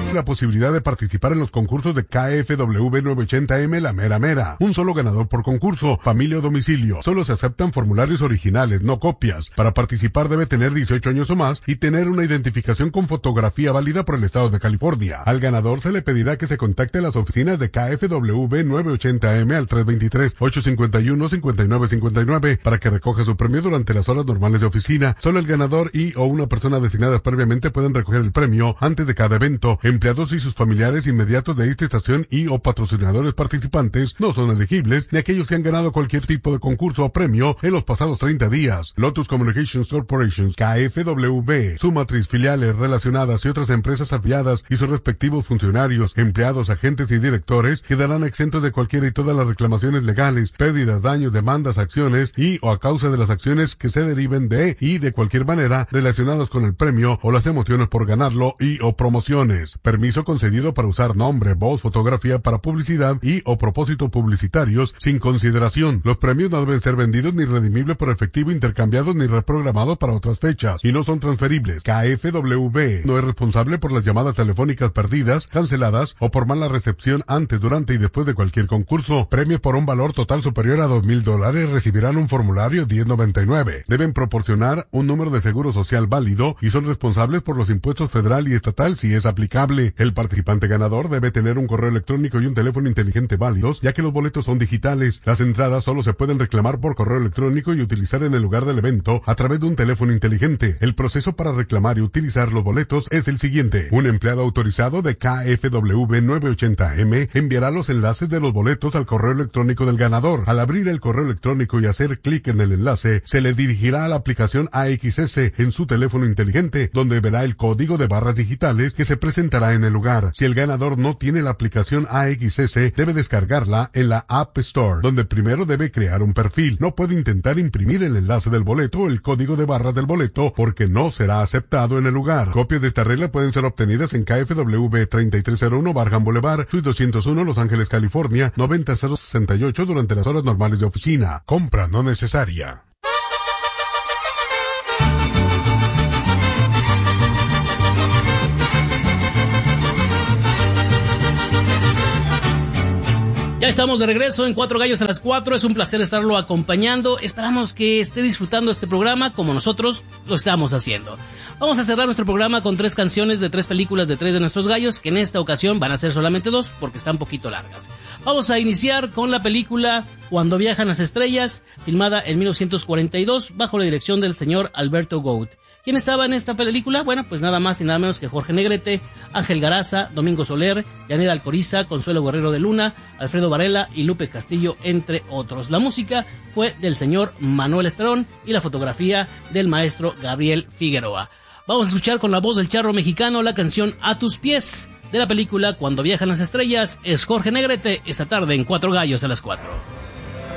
la posibilidad de participar en los concursos de KFW 980M La Mera Mera. Un solo ganador por concurso, familia o domicilio. Solo se aceptan formularios originales, no copias. Para participar debe tener 18 años o más y tener una identificación con fotografía válida por el estado de California. Al ganador se le pedirá que se contacte a las oficinas de KFW 980M al 323-851-5959 para que recoja su premio durante las horas normales de oficina. Solo el ganador y o una persona designada previamente pueden recoger el premio antes de cada evento. Empleados y sus familiares inmediatos de esta estación y o patrocinadores participantes no son elegibles, ni aquellos que han ganado cualquier tipo de concurso o premio en los pasados 30 días. Lotus Communications Corporation, KFW, su matriz, filiales relacionadas y otras empresas afiliadas y sus respectivos funcionarios, empleados, agentes y directores quedarán exentos de cualquiera y todas las reclamaciones legales, pérdidas, daños, demandas, acciones y o a causa de las acciones que se deriven de y de cualquier manera relacionadas con el premio o las emociones por ganarlo y o promociones. Permiso concedido para usar nombre, voz, fotografía para publicidad y o propósitos publicitarios sin consideración. Los premios no deben ser vendidos ni redimibles por efectivo, intercambiados ni reprogramados para otras fechas y no son transferibles. KFW no es responsable por las llamadas telefónicas perdidas, canceladas o por mala recepción antes, durante y después de cualquier concurso. Premios por un valor total superior a $2,000 recibirán un formulario 1099. Deben proporcionar un número de seguro social válido y son responsables por los impuestos federal y estatal si es aplicable. El participante ganador debe tener un correo electrónico y un teléfono inteligente válidos, ya que los boletos son digitales. Las entradas solo se pueden reclamar por correo electrónico y utilizar en el lugar del evento a través de un teléfono inteligente. El proceso para reclamar y utilizar los boletos es el siguiente. Un empleado autorizado de KFW 980M enviará los enlaces de los boletos al correo electrónico del ganador. Al abrir el correo electrónico y hacer clic en el enlace, se le dirigirá a la aplicación AXS en su teléfono inteligente, donde verá el código de barras digitales que se presentará en el lugar. Si el ganador no tiene la aplicación AXS, debe descargarla en la App Store, donde primero debe crear un perfil. No puede intentar imprimir el enlace del boleto o el código de barras del boleto porque no será aceptado en el lugar. Copias de esta regla pueden ser obtenidas en KFW 3301 Barham Boulevard, Suite 201, Los Ángeles, California, 90068 durante las horas normales de oficina. Compra no necesaria. Ya estamos de regreso en Cuatro Gallos a las 4. Es un placer estarlo acompañando. Esperamos que esté disfrutando este programa como nosotros lo estamos haciendo. Vamos a cerrar nuestro programa con 3 canciones de 3 películas de 3 de nuestros gallos, que en esta ocasión van a ser solamente 2 porque están un poquito largas. Vamos a iniciar con la película Cuando viajan las estrellas, filmada en 1942 bajo la dirección del señor Alberto Gould. ¿Quién estaba en esta película? Bueno, pues nada más y nada menos que Jorge Negrete, Ángel Garaza, Domingo Soler, Yanira Alcoriza, Consuelo Guerrero de Luna, Alfredo Varela y Lupe Castillo, entre otros. La música fue del señor Manuel Esperón y la fotografía del maestro Gabriel Figueroa. Vamos a escuchar con la voz del charro mexicano la canción A tus pies de la película Cuando viajan las estrellas. Es Jorge Negrete esta tarde en Cuatro Gallos a las 4.